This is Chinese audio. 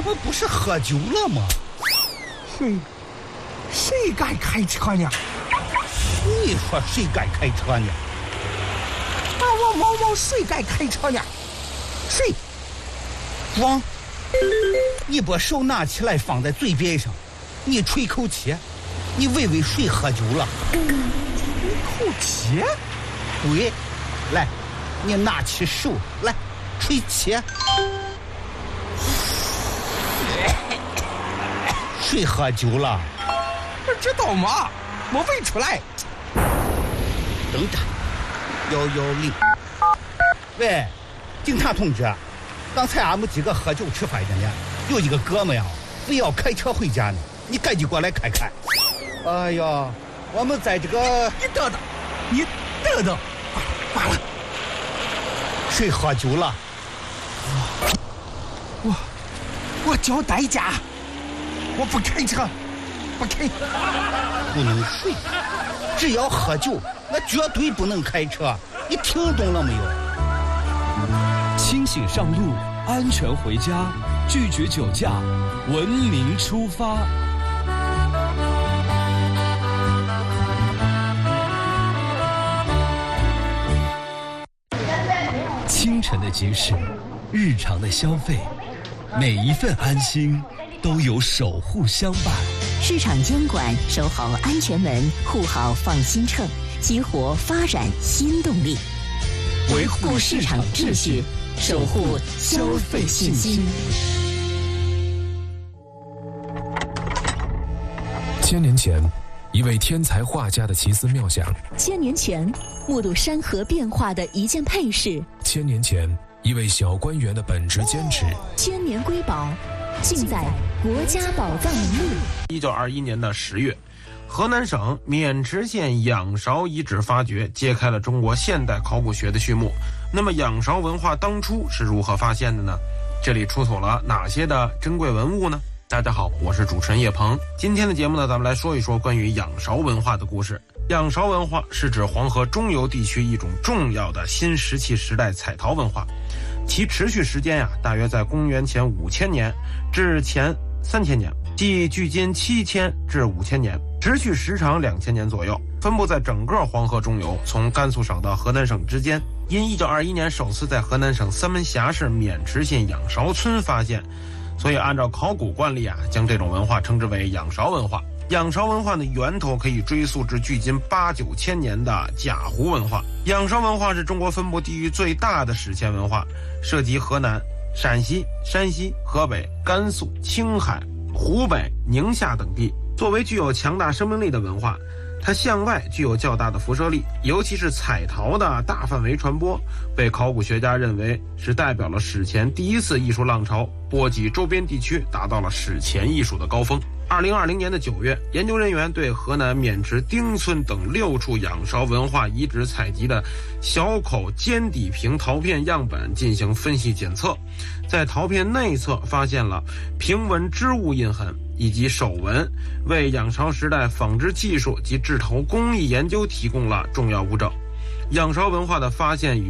们不是喝酒了吗？ 谁敢开车呢？ 你说谁敢开车呢？ 我谁敢开车呢？谁？ 王，你把手拿起来放在嘴边上，你吹口气，你问问谁喝酒了？ 吹口气？ 对，来，你拿起手来吹气。谁喝酒了？ 不知道吗？我问出来。 等着，110。喂，警察同志，刚才俺们几个喝酒吃饭的呢，有一个哥们呀，非要开车回家呢，你赶紧过来看看。哎呀，我们在这个…… 你等等，罢了。 谁喝酒了？ 我交代价，我不开车，不开。 不能睡，只要喝酒，那绝对不能开车。你听懂了没有？ 清醒上路，安全回家，拒绝酒驾，文明出发。清晨的集市，日常的消费，每一份安心都有守护相伴。 市场监管，守好安全门，护好放心秤，激活发展新动力，维护市场秩序，守护消费信心。 1000年前，一位天才画家的奇思妙想 ；1000年前，目睹山河变化的一件配饰 ；1000年前，一位小官员的本职坚持 ；1000年瑰宝，尽在国家宝藏名录。 1921年的10月，河南省渑池县仰韶遗址发掘，揭开了中国现代考古学的序幕。那么仰韶文化当初是如何发现的呢？这里出土了哪些的珍贵文物呢？大家好，我是主持人叶鹏。今天的节目呢，咱们来说一说关于仰韶文化的故事。仰韶文化是指黄河中游地区一种重要的新石器时代彩陶文化，其持续时间大约在公元前5000年至前3000年，即距今7000至5000年，持续时长2000年左右，分布在整个黄河中游，从甘肃省到河南省之间。因1921年首次在河南省三门峡市渑池县仰韶村发现，所以按照考古惯例将这种文化称之为仰韶文化。仰韶文化的源头可以追溯至距今8、9千年的贾湖文化。仰韶文化是中国分布地域最大的史前文化，涉及河南、陕西、山西、河北、甘肃、青海、湖北、宁夏等地。作为具有强大生命力的文化，它向外具有较大的辐射力，尤其是彩陶的大范围传播，被考古学家认为是代表了史前第一次艺术浪潮，波及周边地区，达到了史前艺术的高峰。2020年的9月，研究人员对河南渑池丁村等6处仰韶文化遗址采集的小口尖底瓶陶片样本进行分析检测，在陶片内侧发现了平纹织物印痕以及手纹，为仰韶时代纺织技术及制陶工艺研究提供了重要物证。仰韶文化的发现与